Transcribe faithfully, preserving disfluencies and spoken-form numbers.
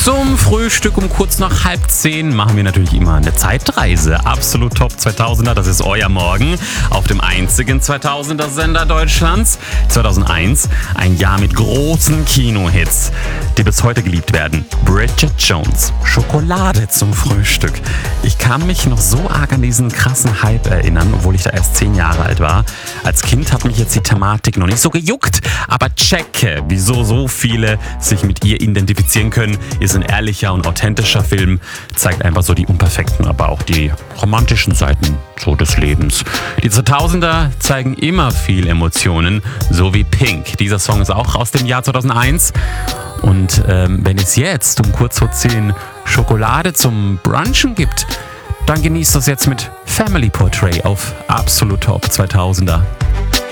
Zum Frühstück um kurz nach halb zehn machen wir natürlich immer eine Zeitreise. Absolut Top zweitausender, das ist euer Morgen auf dem einzigen zweitausender-Sender Deutschlands. zweitausendeins, ein Jahr mit großen Kinohits, die bis heute geliebt werden. Bridget Jones, Schokolade zum Frühstück. Ich kann mich noch so arg an diesen krassen Hype erinnern, obwohl ich da erst zehn Jahre alt war. Als Kind hat mich jetzt die Thematik noch nicht so gejuckt, aber checke, wieso so viele sich mit ihr identifizieren können. Ist ein ehrlicher und authentischer Film, zeigt einfach so die unperfekten, aber auch die romantischen Seiten so des Lebens. Die zweitausender zeigen immer viel Emotionen, so wie Pink. Dieser Song ist auch aus dem Jahr zweitausendeins. Und ähm, wenn es jetzt um kurz vor zehn Schokolade zum Brunchen gibt, dann genießt das jetzt mit Family Portrait auf Absolut Top zweitausender.